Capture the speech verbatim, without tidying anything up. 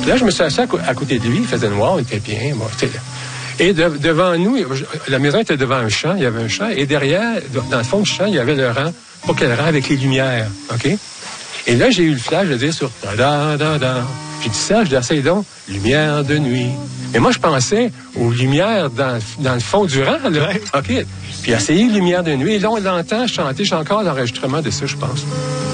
Là, je me suis assis à, co- à côté de lui, il faisait noir, il était bien. Bon, et de, devant nous, la maison était devant un champ, il y avait un champ, et derrière, dans le fond du champ, il y avait le rang, pas quel rang, avec les lumières, OK? Et là, j'ai eu le flash de dire sur da da da. J'ai dit ça, je dis, essaye donc, lumière de nuit. Mais moi, je pensais aux lumières dans, dans le fond du rang, là. OK. Puis essayer lumière de nuit. Et là, on l'entend chanter. J'ai encore l'enregistrement de ça, je pense.